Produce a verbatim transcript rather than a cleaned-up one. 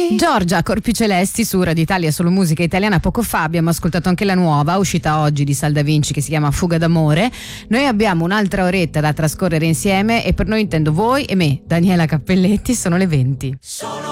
Giorgia Corpi Celesti su Radio Italia, solo musica italiana. Poco fa abbiamo ascoltato anche la nuova, uscita oggi, di Sal Da Vinci, che si chiama Fuga d'amore. Noi abbiamo un'altra oretta da trascorrere insieme e per noi intendo voi e me, Daniela Cappelletti. Sono le venti.